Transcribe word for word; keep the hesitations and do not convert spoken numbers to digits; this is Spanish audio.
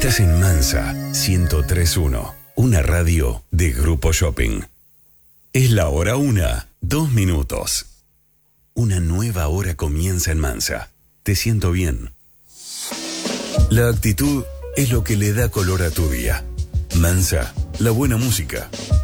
Estás en Mansa ciento tres punto uno, una radio de Grupo Shopping. Es la hora una, dos minutos. Una nueva hora comienza en Mansa. Te siento bien. La actitud es lo que le da color a tu día. Mansa, la buena música.